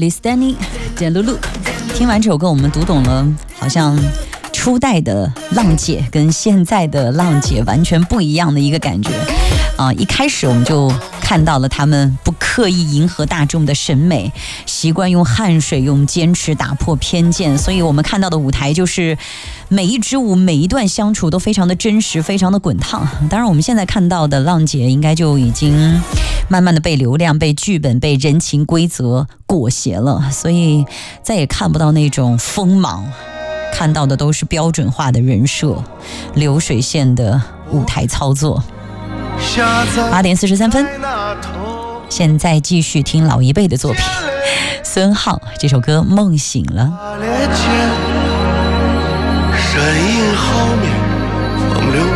Listani Delulu。听完这首歌，我们读懂了，好像初代的浪姐跟现在的浪姐完全不一样的一个感觉一开始我们就看到了他们不刻意迎合大众的审美，习惯用汗水用坚持打破偏见，所以我们看到的舞台就是每一支舞每一段相处都非常的真实，非常的滚烫。当然我们现在看到的浪姐应该就已经慢慢的被流量被剧本被人情规则裹挟了，所以再也看不到那种锋芒，看到的都是标准化的人设，流水线的舞台操作。8点43分，现在继续听老一辈的作品，孙浩这首歌《梦醒了》。 身影后面风流